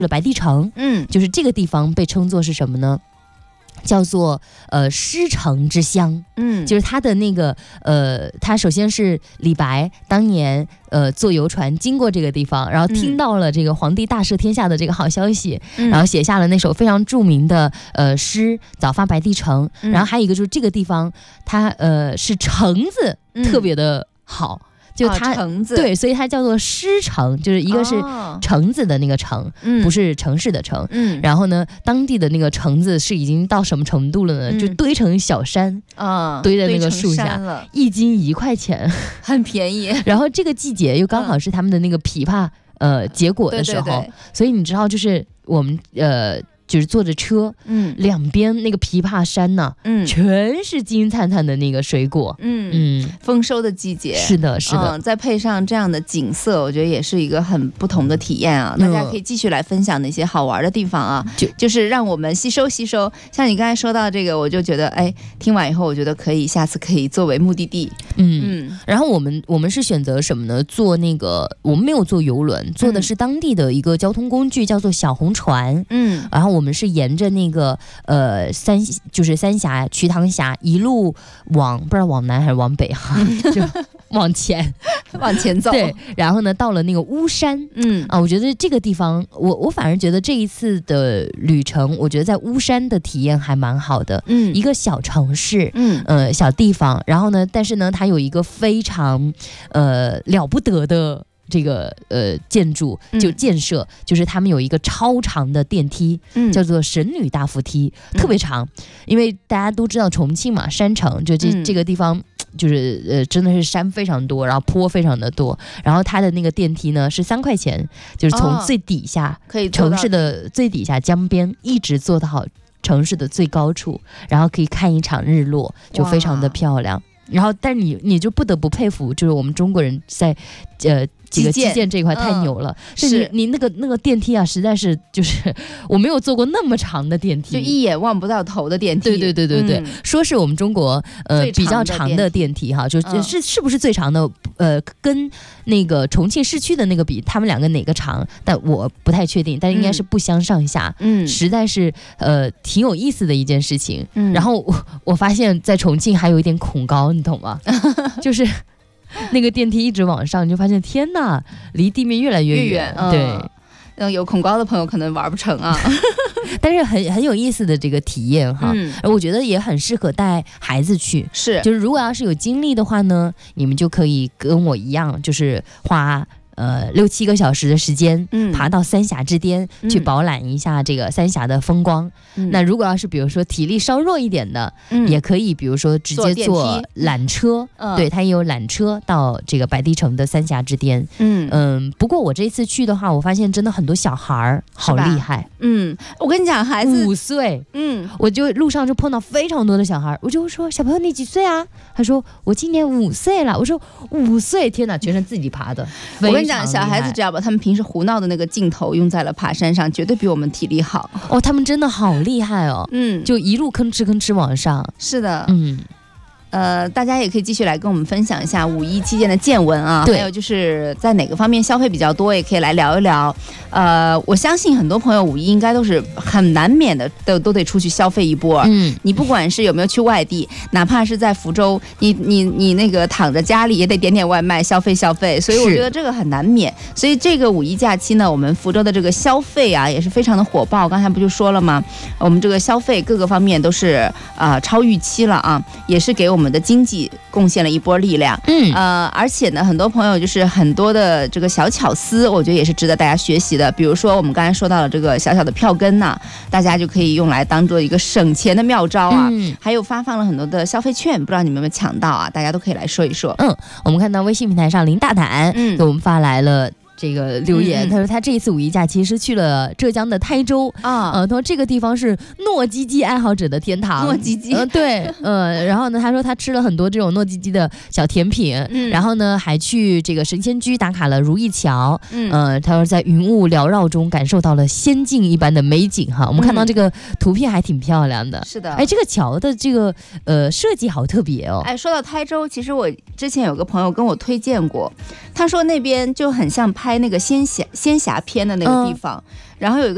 了白帝城，就是这个地方被称作是什么呢？叫做诗城之乡，就是它的那个它首先是李白当年坐游船经过这个地方，然后听到了这个皇帝大赦天下的这个好消息，然后写下了那首非常著名的诗《早发白帝城》，然后还有一个就是这个地方它是橙子特别的好。就它橙子， 对，所以它叫做诗城，就是一个是橙子的那个橙，不是城市的城。然后呢，当地的那个橙子是已经到什么程度了呢？就堆成小山堆在那个树下，一斤1块钱， 很便宜。 然后这个季节又刚好是他们的那个枇杷结果的时候，对，所以你知道，就是我们就是坐着车，两边那个枇杷山呢，全是金灿灿的那个水果， 丰收的季节， 是的，是的， 再配上这样的景色，我觉得也是一个很不同的体验啊。大家可以继续来分享那些好玩的地方啊，就是让我们吸收吸收。像你刚才说到这个，我就觉得，哎，听完以后，我觉得可以下次可以作为目的地。 然后我们是选择什么呢？坐那个我们没有坐游轮，坐的是当地的一个交通工具，叫做小红船。然后我们是沿着那个就是三峡、瞿塘峡一路不知道往南还是往北哈，就往前走。 对，然后呢到了那个巫山，我觉得这个地方我反而觉得这一次的旅程，我觉得在巫山的体验还蛮好的。一个小城市，小地方，然后呢，但是呢它有一个非常了不得的这个建筑就建设，就是他们有一个超长的电梯，叫做神女大扶梯，特别长。因为大家都知道重庆嘛，山城，就这个地方就是真的是山非常多，然后坡非常的多，然后它的那个电梯呢是3块钱，就是从最底下，城市的最底下江边一直坐到城市的最高处，然后可以看一场日落，就非常的漂亮。然后但你就不得不佩服，就是我们中国人在这个基建这一块太牛了，是你那个电梯啊，实在是就是我没有坐过那么长的电梯， 就一眼望不到头的电梯。 对，说是我们中国比较长的电梯哈，是不是最长的？跟那个重庆市区的那个比，他们两个哪个长？但我不太确定，但应该是不相上下。实在是挺有意思的一件事情。然后我发现，在重庆还有一点恐高，你懂吗？就是那个电梯一直往上，你就发现天哪，离地面越来越远。对， 有恐高的朋友可能玩不成啊。 但是很有意思的这个体验哈，我觉得也很适合带孩子去。就是如果要是有精力的话呢，你们就可以跟我一样，就是花6-7个小时的时间，爬到三峡之巅，去饱览一下这个三峡的风光。那如果要是比如说体力稍弱一点的，也可以比如说直接坐缆车，对，它也有缆车到这个白帝城的三峡之巅。不过我这次去的话，我发现真的很多小孩好厉害。 我跟你讲，孩子 5岁，我就路上就碰到非常多的小孩，我就说小朋友你几岁啊？他说我今年5岁了。我说5岁，天哪，全是自己爬的。 我跟你讲，小孩子只要把他们平时胡闹的那个劲头用在了爬山上，绝对比我们体力好。 他们真的好厉害哦。就一路吭哧吭哧往上。 是的。大家也可以继续来跟我们分享一下5·1期间的见闻啊，还有就是在哪个方面消费比较多，也可以来聊一聊。我相信很多朋友5·1应该都是很难免的，都得出去消费一波。你不管是有没有去外地，哪怕是在福州，你那个躺着家里也得点点外卖消费，所以我觉得这个很难免。所以这个5·1假期呢，我们福州的这个消费啊也是非常的火爆。刚才不就说了吗？我们这个消费各个方面都是超预期了啊，也是给我们的经济贡献了一波力量。而且呢，很多朋友就是很多的这个小巧思，我觉得也是值得大家学习的。比如说我们刚才说到了这个小小的票根呢，大家就可以用来当做一个省钱的妙招啊。还有发放了很多的消费券，不知道你们有没有抢到啊？大家都可以来说一说。 我们看到微信平台上林大胆给我们发来了这个留言，他说他这一次5·1假期是去了浙江的台州他说这个地方是糯叽叽爱好者的天堂。 糯叽叽， 对，然后呢，他说他吃了很多这种糯叽叽的小甜品，然后呢还去这个神仙居打卡了如意桥，他说在云雾缭绕中感受到了仙境一般的美景哈。我们看到这个图片还挺漂亮的。 是的， 这个桥的这个设计好特别哦。 说到台州，其实我之前有个朋友跟我推荐过，他说那边就很像拍那个仙侠片的那个地方，然后有一个